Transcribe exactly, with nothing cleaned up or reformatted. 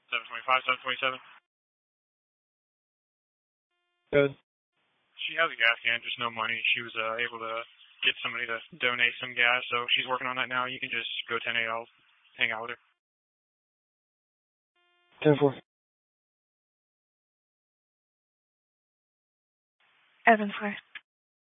seven twenty-five, seven twenty-seven. Good. She has a gas can, just no money. She was uh, able to get somebody to donate some gas, so she's working on that now. You can just go ten eight. I'll hang out with her. ten four. Evan four.